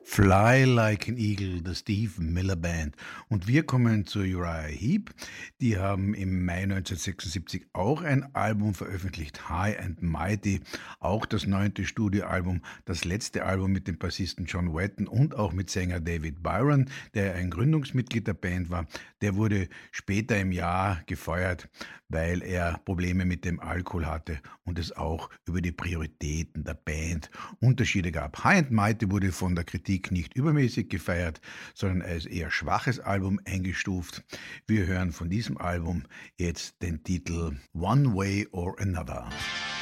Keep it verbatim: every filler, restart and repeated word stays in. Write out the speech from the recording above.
Fly Like an Eagle, der Steve Miller Band. Und wir kommen zu Uriah Heep. Die haben im Mai neunzehnhundertsechsundsiebzig auch ein Album veröffentlicht, High and Mighty, auch das neunte Studioalbum, das letzte Album mit dem Bassisten John Wetton und auch mit Sänger David Byron, der ein Gründungsmitglied der Band war. Der wurde später im Jahr gefeuert, weil er Probleme mit dem Alkohol hatte und es auch über die Prioritäten der Band Unterschiede gab. High and Mighty wurde von der Kritik nicht übermäßig gefeiert, sondern als eher schwaches Album eingestuft. Wir hören von diesem Album jetzt den Titel One Way or Another.